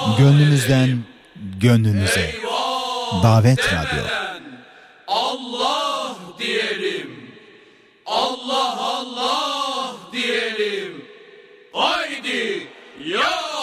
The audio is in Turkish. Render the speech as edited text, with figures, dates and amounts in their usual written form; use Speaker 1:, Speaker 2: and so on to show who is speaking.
Speaker 1: Gönlümüzden gönlünüze. Davet Radyo.
Speaker 2: Allah diyelim. Allah Allah diyelim. Haydi ya